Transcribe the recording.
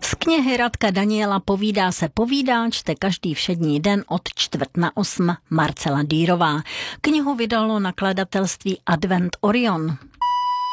Z knihy Radka Daniela Povídá se povídá čte každý všední den od 7:45 Marcela Dýrová. Knihu vydalo nakladatelství Advent Orion.